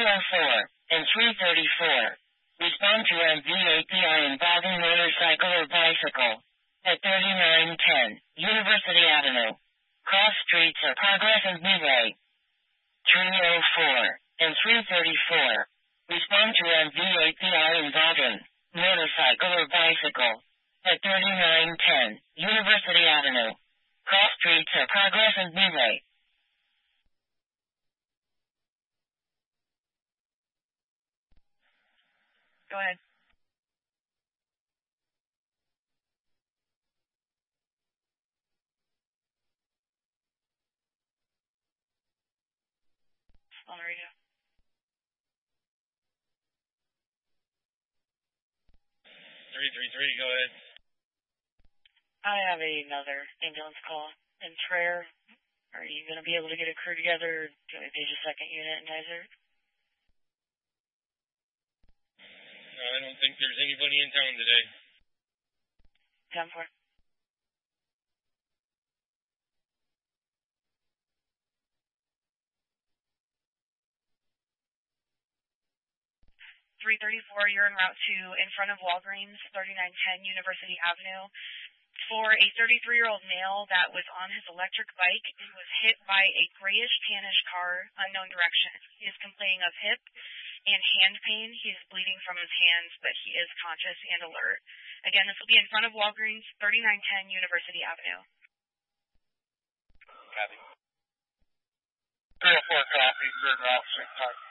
304 and 334. Respond to MVAPI involving motorcycle or bicycle at 3910 University Avenue. Cross streets are Progress and Midway. 304 and 334. Respond to MVAPI involving motorcycle or bicycle at 3910 University Avenue. Cross streets are Progress and Midway. Go ahead. On the radio. 333, go ahead. I have another ambulance call in Traer. Are you going to be able to get a crew together? Do you engage a second unit in Kaiser? No, I don't think there's anybody in town today. 10-4. 334, you're en route to in front of Walgreens, 3910 University Avenue. For a 33-year-old male that was on his electric bike and was hit by a grayish tannish car, unknown direction. He is complaining of hip and hand pain. He is bleeding from his hands, but he is conscious and alert. Again, this will be in front of Walgreens, 3910 University Avenue. Copy. 304 copy, you're en route, 6 time.